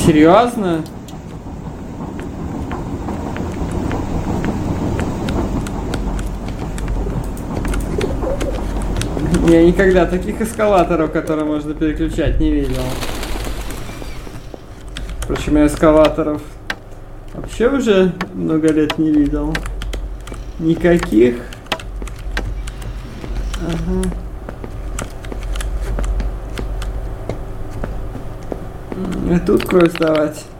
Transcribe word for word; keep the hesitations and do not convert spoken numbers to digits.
Серьезно? Я никогда таких эскалаторов, которые можно переключать, не видел. Впрочем, я эскалаторов вообще уже много лет не видел. Никаких. Ага. И тут кровь сдавать.